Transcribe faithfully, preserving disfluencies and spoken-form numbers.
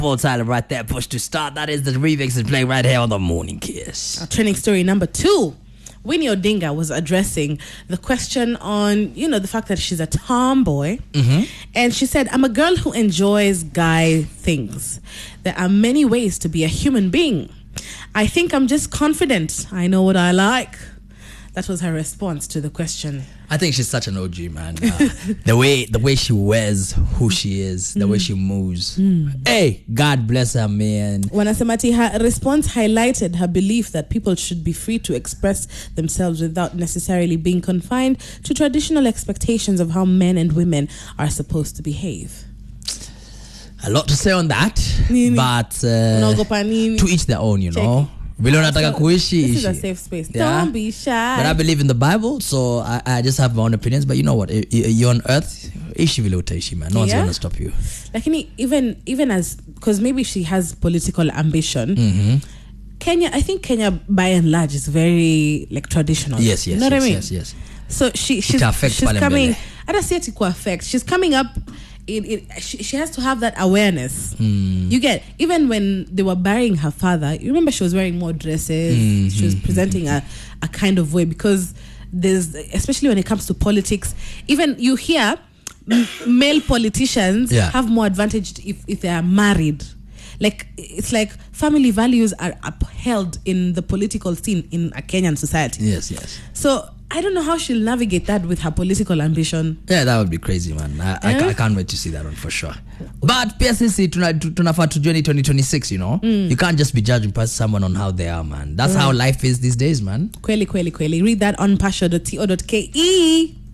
Paul Tyler right there, Push to Start. That is the remix is playing right here on the Morning Kiss. Our trending story number two. Winnie Odinga was addressing the question on, you know, the fact that she's a tomboy. Mm-hmm. And she said, I'm a girl who enjoys guy things. There are many ways to be a human being. I think I'm just confident. I know what I like. That was her response to the question. I think she's such an O G, man. Uh, the way the way she wears who she is, the mm. way she moves. Mm. Hey, God bless her, man. Wanasemati, her response highlighted her belief that people should be free to express themselves without necessarily being confined to traditional expectations of how men and women are supposed to behave. A lot to say on that, Nini. but uh, to each their own, you know. This is a safe space. Yeah. Don't be shy. But I believe in the Bible, so I, I just have my own opinions. But you know what? You're on earth. Ishi vile utaishi, man. No one's yeah. going to stop you. Like even even as, because maybe she has political ambition. Mm-hmm. Kenya, I think Kenya by and large is very like traditional. Yes, yes, you know yes, what I mean? yes, yes. So she she's, she's coming. I don't see it to affect. She's coming up. It, it, she, she has to have that awareness. Mm. You get, even when they were burying her father, you remember she was wearing more dresses. Mm-hmm. She was presenting a, a kind of way, because there's, especially when it comes to politics, even you hear m- male politicians yeah. have more advantage if, if they are married. Like, it's like family values are upheld in the political scene in a Kenyan society. Yes, yes. So I don't know how she'll navigate that with her political ambition. Yeah, that would be crazy, man. I, yeah. I, I can't wait to see that one for sure. But P S C, tunafaa to journey twenty twenty-six, you know? Mm. You can't just be judging someone on how they are, man. That's mm. how life is these days, man. Kweli, kweli, kweli. Read that on pasha dot co dot ke.